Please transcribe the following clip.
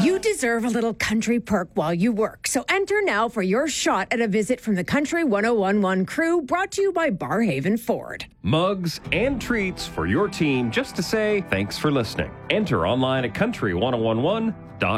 You deserve a little country perk while you work. So enter now for your shot at a visit from the Country 1011 crew, brought to you by Barhaven Ford. Mugs and treats for your team just to say thanks for listening. Enter online at country1011.com.